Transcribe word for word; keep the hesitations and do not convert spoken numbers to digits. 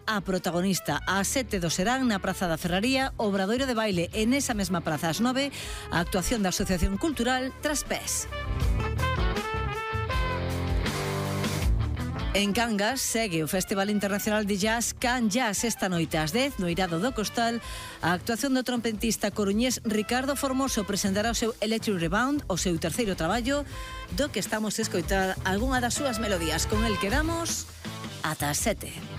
a protagonista. Ás sete do serán na Praza da Ferraría, obradoiro de baile, e nesa mesma praza ás nove, a actuación da Asociación Cultural Traspés. En Cangas segue o Festival Internacional de Jazz Can Jazz esta noite ás dez no Eirado do Costal. A actuación do trompetista coruñés Ricardo Formoso presentará o seu Electric Rebound, o seu terceiro traballo, do que estamos a escoitar algunha das súas melodías. Con el quedamos ata as sete.